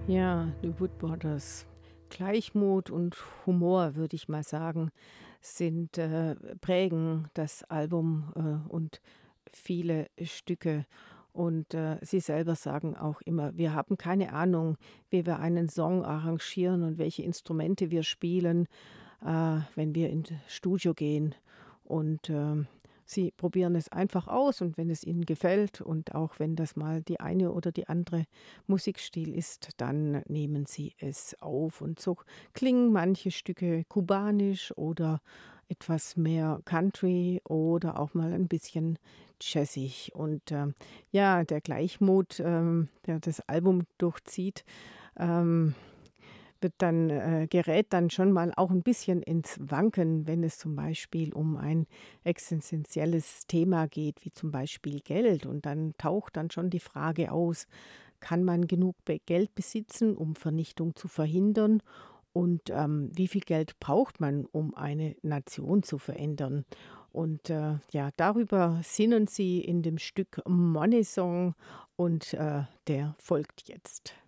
Ja, The Wood Brothers. Gleichmut und Humor, würde ich mal sagen, prägen das Album, und viele Stücke. Und, sie selber sagen auch immer: „Wir haben keine Ahnung, wie wir einen Song arrangieren und welche Instrumente wir spielen, wenn wir ins Studio gehen.“ Und, sie probieren es einfach aus und wenn es ihnen gefällt und auch wenn das mal die eine oder die andere Musikstil ist, dann nehmen sie es auf. Und so klingen manche Stücke kubanisch oder etwas mehr Country oder auch mal ein bisschen jazzig. Und, ja, der Gleichmut, der das Album durchzieht, ähm gerät dann schon mal auch ein bisschen ins Wanken, wenn es zum Beispiel um ein existenzielles Thema geht, wie zum Beispiel Geld. Und dann taucht dann schon die Frage aus: Kann man genug Geld besitzen, um Vernichtung zu verhindern? Und, wie viel Geld braucht man, um eine Nation zu verändern? Und, ja, darüber sinnen sie in dem Stück „Money Song“ und, der folgt jetzt.